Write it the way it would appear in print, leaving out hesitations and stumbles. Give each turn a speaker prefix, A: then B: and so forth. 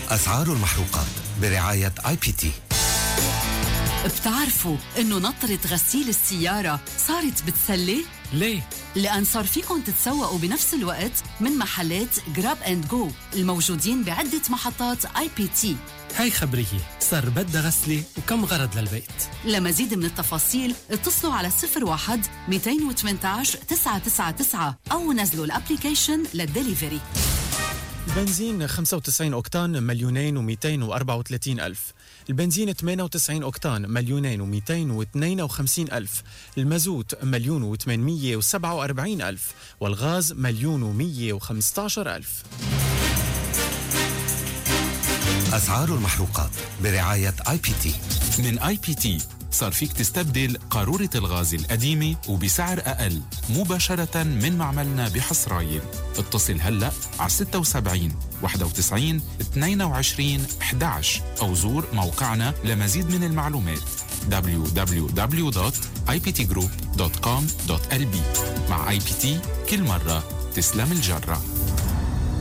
A: أسعار المحروقات برعاية IPT.
B: بتعرفوا إنه نطرة غسيل السيارة صارت بتسلي؟
C: ليه؟
B: لأن صار فيكن تتسوقوا بنفس الوقت من محلات جراب اند جو الموجودين بعدة محطات IPT.
C: هاي خبريه، صار بدها غسلة وكم غرض للبيت.
B: لمزيد من التفاصيل اتصلوا على 01-218-999 أو نزلوا الابليكيشن للدليفري.
D: البنزين 95 أوكتان 2,234 ألف، البنزين 98 أوكتان 2,252 ألف، المازوت 1,847 ألف، والغاز 1,115 ألف.
A: أسعار المحروقات برعاية IPT.
E: من IPT صار فيك تستبدل قارورة الغاز القديمة وبسعر أقل مباشرة من معملنا بحصرايل. اتصل هلأ على 76 91 22 11 أو زور موقعنا لمزيد من المعلومات www.iptgroup.com.lb. مع IPT كل مرة تسلم الجرة.